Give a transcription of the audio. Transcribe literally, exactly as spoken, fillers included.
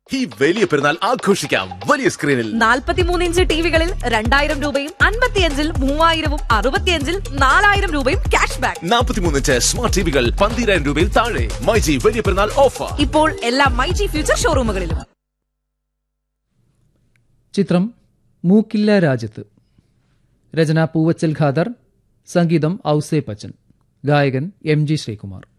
ഈ വലിയ പെരുന്നാൾ ആഘോഷിക്കാം വലിയ സ്ക്രീനിൽ. നാൽപ്പത്തിമൂന്ന് ഇഞ്ച് ടിവികളിൽ രണ്ടായിരം രൂപയും അൻപത്തിയഞ്ചിൽ മൂവായിരവും അറുപത്തിയഞ്ചിൽ നാലായിരം രൂപയും ക്യാഷ് ബാക്ക്. നാൽപ്പത്തിമൂന്ന് ഇഞ്ച് സ്മാർട്ട് ടിവികൾ പന്തിരായിരം രൂപയിൽ താഴെ. മൈജി വലിയ പെരുന്നാൾ ഓഫർ ഇപ്പോൾ എല്ലാ മൈജി ഫ്യൂച്ചർ ഷോറൂമുകളിലും. ചിത്രം മൂക്കില്ല രാജ്യത്ത്. രചന പൂവച്ചൽ ഖാദർ, സംഗീതം ഔസേ പച്ചൻ, ഗായകൻ എം ജി ശ്രീകുമാർ.